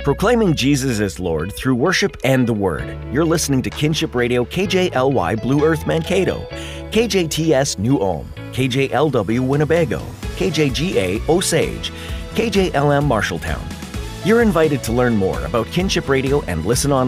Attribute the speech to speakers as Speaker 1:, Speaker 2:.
Speaker 1: Proclaiming Jesus as Lord through worship and the Word. You're listening to Kinship Radio KJLY Blue Earth Mankato, KJTS New Ulm, KJLW Winnebago, KJGA Osage, KJLM Marshalltown. You're invited to learn more about Kinship Radio and listen online